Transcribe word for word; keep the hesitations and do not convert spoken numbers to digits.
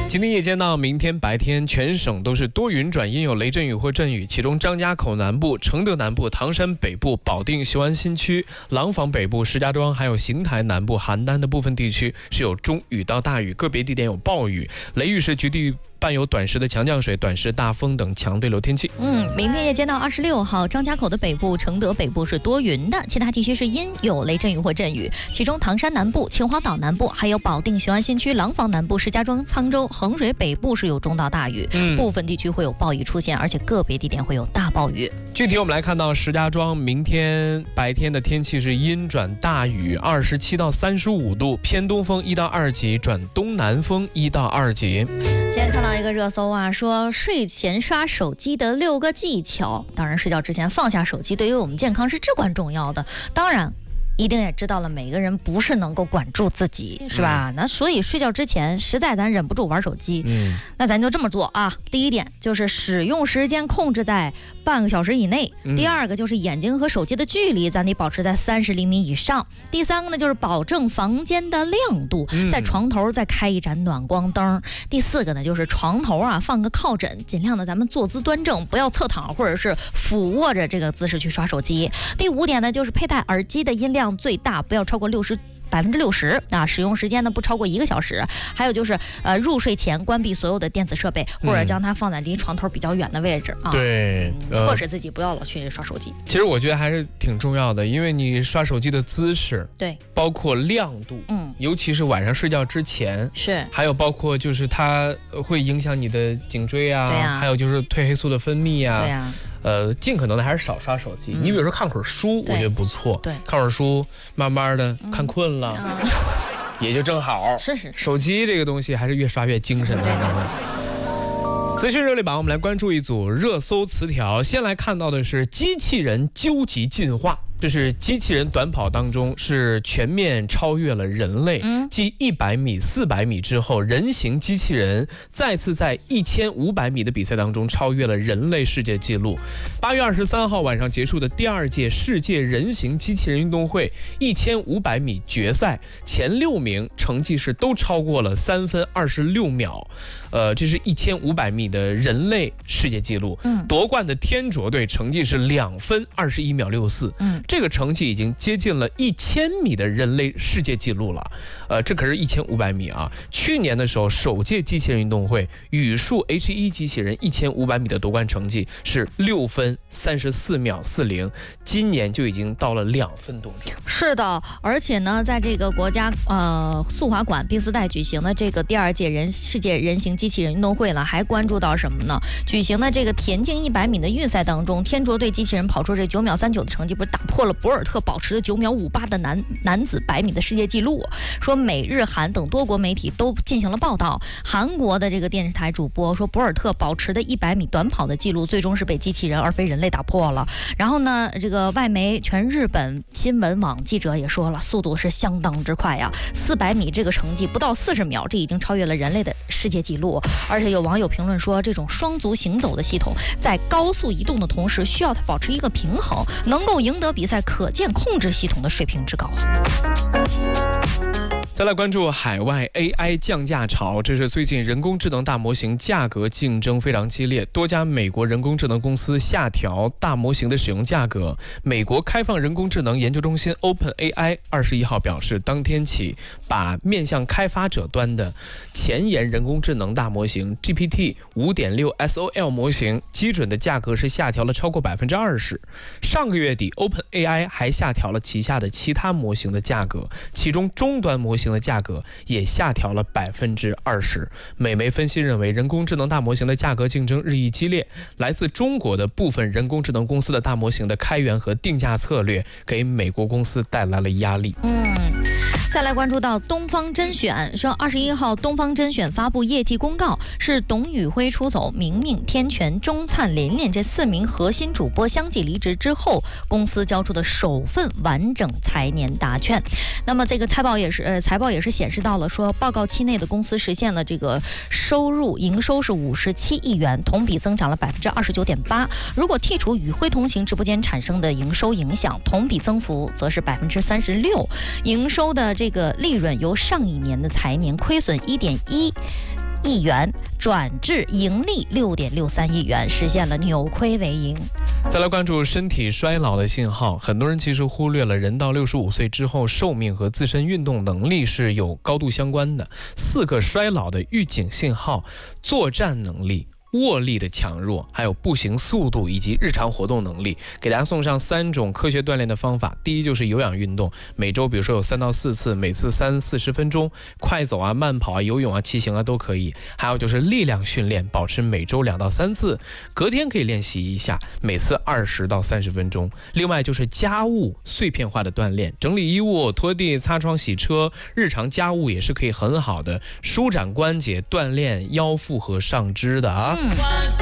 今天夜间到明天白天，全省都是多云转阴，有雷阵雨或阵雨。其中张家口南部、承德南部、唐山北部、保定、雄安新区、廊坊北部、石家庄还有邢台南部、邯郸的部分地区是有中雨到大雨，个别地点有暴雨。雷雨是局地伴有短时的强降水、短时大风等强对流天气。 嗯，明天夜间到二十六号，张家口的北部、承德北部是多云的，其他地区是阴，有雷阵雨或阵雨。其中唐山南部、秦皇岛南部，还有保定、雄安新区、廊坊南部、石家庄、沧州、衡水北部是有中到大雨，嗯、部分地区会有暴雨出现，而且个别地点会有大暴雨。 具体我们来看到石家庄，明天白天的天气是阴转大雨，二十七到三十五度，偏东风一到二级，转东南风一到二级。 今天看到一个热搜啊，说睡前刷手机的六个技巧。当然，睡觉之前放下手机，对于我们健康是至关重要的。当然，一定也知道了，每个人不是能够管住自己，是吧？嗯、那所以睡觉之前，实在咱忍不住玩手机，嗯，那咱就这么做啊。第一点就是使用时间控制在半个小时以内。嗯、第二个就是眼睛和手机的距离，咱得保持在三十厘米以上。第三个呢，就是保证房间的亮度，嗯、在床头再开一盏暖光灯。第四个呢，就是床头啊放个靠枕，尽量的咱们坐姿端正，不要侧躺或者是俯卧着这个姿势去刷手机。第五点呢，就是佩戴耳机的音量最大不要超过六十百分之六十啊，使用时间呢不超过一个小时。还有就是呃，入睡前关闭所有的电子设备，或者将它放在离床头比较远的位置啊。 对， 呃、迫使自己不要老去刷手机。 其实我觉得还是挺重要的，因为你刷手机的姿势， 对， 包括亮度，嗯，尤其是晚上睡觉之前， 是， 还有包括就是它会影响你的颈椎啊， 对啊， 还有就是褪黑素的分泌啊， 对啊。 呃，尽可能的还是少刷手机。嗯、你比如说看会儿书，我觉得不错。 对， 看会儿书，慢慢的看困了，嗯、也就正好。 是是。 手机这个东西还是越刷越精神的。对对对。资讯热力榜，我们来关注一组热搜词条。先来看到的是机器人究极进化。这是机器人短跑当中是全面超越了人类，嗯、继一百米、四百米之后，人形机器人再次在一千五百米的比赛当中超越了人类世界纪录。八月二十三号晚上结束的第二届世界人形机器人运动会一千五百米决赛，前六名成绩是都超过了三分二十六秒，呃，这是一千五百米的人类世界纪录。嗯、夺冠的天卓队成绩是两分二十一秒六四。嗯。这个成绩已经接近了一千米的人类世界纪录了，呃，这可是一千五百米啊！去年的时候，首届机器人运动会语数 H 一 机器人一千五百米的夺冠成绩是六分三十四秒四零，今年就已经到了两分多钟。 是的，而且呢，在这个国家呃速滑馆宾斯代举行的这个第二届人世界人形机器人运动会呢，还关注到什么呢？举行的这个田径一百米的预赛当中，天卓队机器人跑出这九秒三九的成绩，不是打破。破了博尔特保持的九秒五八的男男子百米的世界纪录。说美日韩等多国媒体都进行了报道。韩国的这个电视台主播说，博尔特保持的一百米短跑的记录，最终是被机器人而非人类打破了。然后呢，这个外媒全日本新闻网记者也说了，速度是相当之快呀，四百米这个成绩不到四十秒，这已经超越了人类的世界纪录。而且有网友评论说，这种双足行走的系统在高速移动的同时，需要它保持一个平衡，能够赢得比赛，可见控制系统的水平之高啊。 再来关注海外 A I 降价潮，这是最近人工智能大模型价格竞争非常激烈，多家美国人工智能公司下调大模型的使用价格。美国开放人工智能研究中心 OpenAI 二十一号表示，当天起把面向开发者端的前沿人工智能大模型 G P T 五点六 S O L 模型基准的价格是下调了超过百分之二十。上个月底 OpenAI 还下调了旗下的其他模型的价格，其中终端模型的价格也下调了百分之二十。美媒分析认为，人工智能大模型的价格竞争日益激烈，来自中国的部分人工智能公司的大模型的开源和定价策略，给美国公司带来了压力。 嗯。再来关注到东方甄选，说二十一号东方甄选发布业绩公告，是董宇辉出走，明明、天权、钟灿、琳琳这四名核心主播相继离职之后，公司交出的首份完整财年答卷。那么这个财报也是呃财报也是显示到了说，报告期内的公司实现了这个收入营收是五十七亿元，同比增长了百分之二十九点八。如果剔除宇辉同行直播间产生的营收影响，同比增幅则是百分之三十六。营收的这个利润由上一年的财年亏损一点一。 亿元，转至盈利六点六三亿元，实现了扭亏为盈。 再来关注身体衰老的信号，很多人其实忽略了人到六十五岁之后，寿命和自身运动能力是有高度相关的。四个衰老的预警信号：作战能力、握力的强弱，还有步行速度以及日常活动能力。给大家送上三种科学锻炼的方法。第一就是有氧运动，每周比如说有三到四次，每次三四十分钟，快走啊、慢跑啊、游泳啊、骑行啊都可以。还有就是力量训练，保持每周两到三次，隔天可以练习一下，每次二十到三十分钟。另外就是家务碎片化的锻炼，整理衣物、拖地、擦窗、洗车，日常家务也是可以很好的舒展关节、锻炼腰腹和上肢的啊。 嗯